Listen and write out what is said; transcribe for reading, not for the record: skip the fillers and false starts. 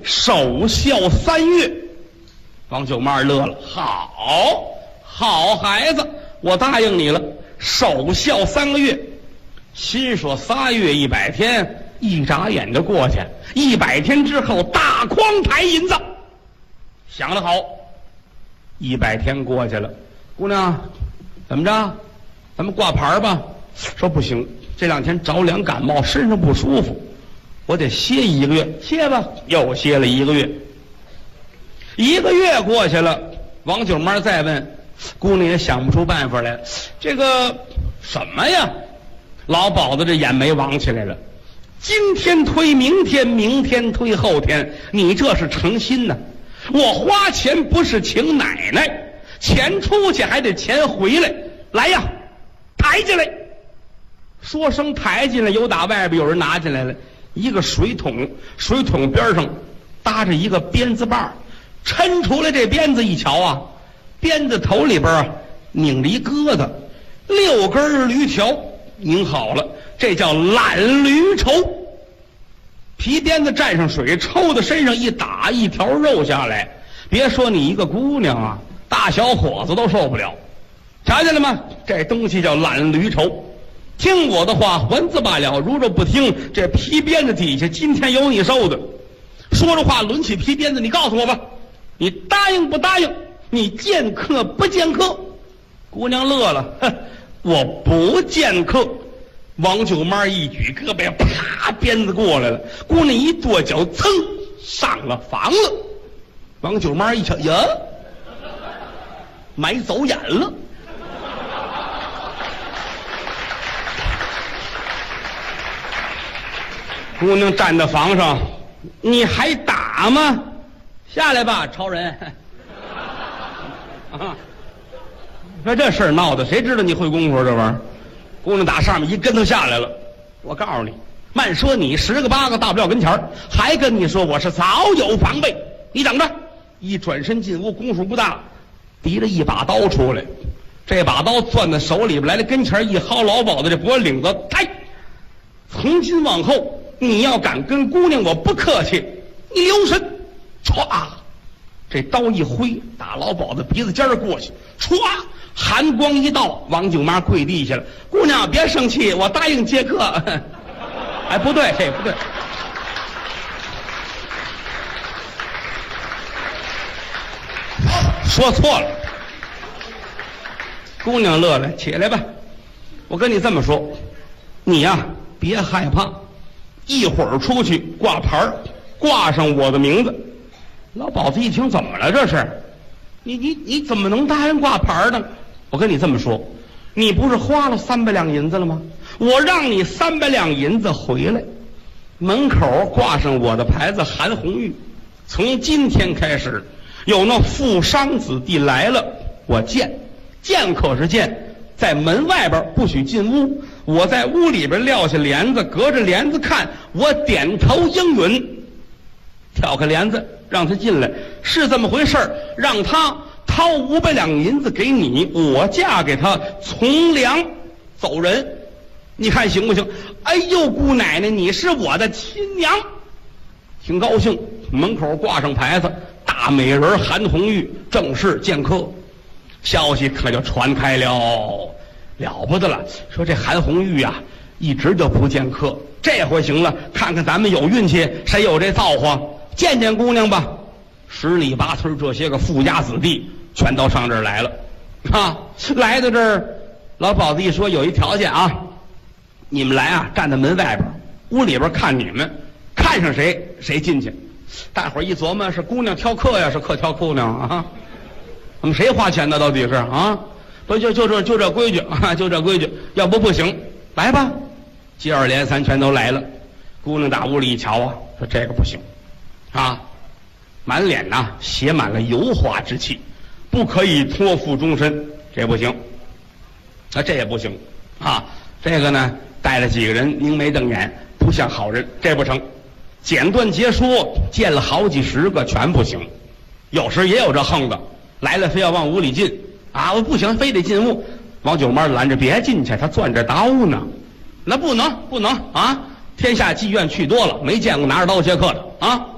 守孝3月。王九妈乐了，好孩子，我答应你了，守孝3个月。心说3月100天，一眨眼就过去，100天之后大筐抬银子。想得好，100天过去了，姑娘，怎么着？咱们挂牌吧。说不行，这2天着凉感冒，身上不舒服，我得歇1个月。歇吧，又歇了1个月。1个月过去了，王九妈再问，姑娘也想不出办法来。这个什么呀？老鸨子这眼眉往起来了。今天推明天，明天推后天，你这是诚心呢？我花钱不是请奶奶，钱出去还得钱回来。来呀，抬进来。说声抬进来，有打外边有人拿进来了一个水桶，水桶边上搭着一个鞭子把，抻出来这鞭子一瞧啊，鞭子头里边啊拧着一疙瘩，6根驴条拧好了，这叫揽驴绸。皮鞭子蘸上水，抽到身上一打，一条肉下来，别说你一个姑娘啊，大小伙子都受不了。瞧见了吗？这东西叫揽驴绸。听我的话，还字罢了。如若不听，这皮鞭子底下今天有你受的。说着话，抡起皮鞭子，你告诉我吧，你答应不答应？你见客不见客？姑娘乐了，哼，我不见客。王九妈一举胳膊，啪，鞭子过来了。姑娘一跺脚，噌，上了房了。王九妈一瞧，呀，买走眼了。姑娘站在房上，你还打吗？下来吧，超人。啊，说这事儿闹的，谁知道你会功夫这玩意儿？姑娘打上面一跟头下来了。我告诉你，慢说你10个8个大不了跟前儿，还跟你说我是早有防备。你等着！一转身进屋，功夫不大，提着一把刀出来。这把刀攥在手里边来了，跟前一薅老鸨子这脖领子，抬！从今往后，你要敢跟姑娘我不客气，你留神！歘，这刀一挥，打老鸨子鼻子尖儿过去，歘，寒光一道，王九妈跪地下了。姑娘别生气，我答应接客。哎，不对，这不对。说错了。姑娘乐了，起来吧。我跟你这么说，你呀，别害怕，一会儿出去挂牌，挂上我的名字。老鸨子一听，怎么了这是？你怎么能答应挂牌呢？我跟你这么说，你不是花了300两银子了吗？我让你300两银子回来，门口挂上我的牌子韩红玉。从今天开始，有那富商子弟来了，我见可是见，在门外边不许进屋。我在屋里边撂下帘子，隔着帘子看，我点头应允，挑开帘子让他进来，是这么回事儿。让他掏500两银子给你，我嫁给他，从良走人，你看行不行？哎呦，姑奶奶，你是我的亲娘，挺高兴。门口挂上牌子，大美人韩红玉正式见客。消息可就传开了，了不得了。说这韩红玉啊，一直就不见客，这回行了，看看咱们有运气，谁有这造化，见见姑娘吧。十里八村这些个富家子弟全都上这儿来了，啊，来到这儿，老鸨子一说有一条件啊，你们来啊，站在门外边，屋里边看你们，看上谁谁进去。大伙儿一琢磨，是姑娘挑客呀，是客挑姑娘啊？我们谁花钱呢？到底是啊？不就这规矩啊？就这规矩，要不行。来吧，接二连三全都来了。姑娘打屋里一瞧啊，说这个不行，啊，满脸呐写满了油滑之气，不可以托付终身，这不行。啊，这也不行啊。这个呢，带了几个人凝眉瞪眼，不像好人，这不成。简短截说，见了好几10个，全不行。有时也有这横的。来了非要往屋里进啊！我不行，非得进屋。王九妈拦着，别进去，他攥着刀呢。那不能啊！天下妓院去多了，没见过拿着刀接客的啊！